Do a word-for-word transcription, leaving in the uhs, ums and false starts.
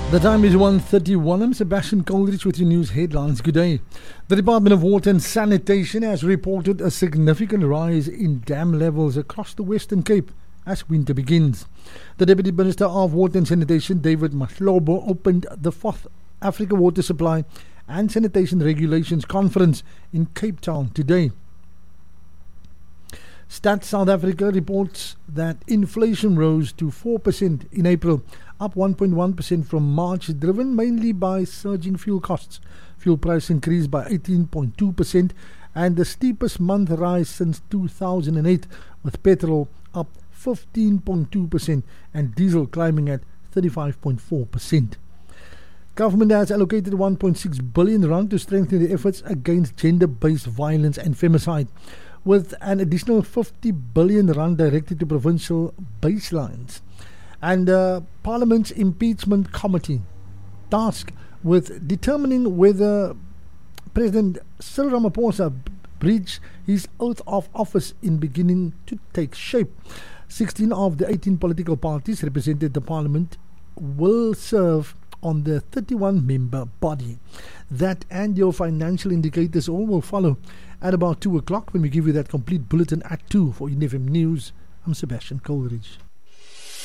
The time is one thirty-one. I'm Sebastian Coleridge with your news headlines. Good day. The Department of Water and Sanitation has reported a significant rise in dam levels across the Western Cape as winter begins. The Deputy Minister of Water and Sanitation, David Mahlobo, opened the fourth Africa Water Supply and Sanitation Regulations Conference in Cape Town today. Stats South Africa reports that inflation rose to four percent in April, up one point one percent from March, driven mainly by surging fuel costs. Fuel price increased by eighteen point two percent and the steepest month rise since two thousand eight, with petrol up fifteen point two percent and diesel climbing at thirty-five point four percent. Government has allocated one point six billion rand to strengthen the efforts against gender-based violence and femicide, with an additional fifty billion rand directed to provincial baselines. And uh, Parliament's Impeachment Committee tasked with determining whether President Cyril Ramaphosa breached his oath of office in beginning to take shape. sixteen of the eighteen political parties represented the Parliament will serve on the thirty-one member body. That and your financial indicators all will follow at about two o'clock when we give you that complete bulletin at two. For N F M News, I'm Sebastian Coleridge.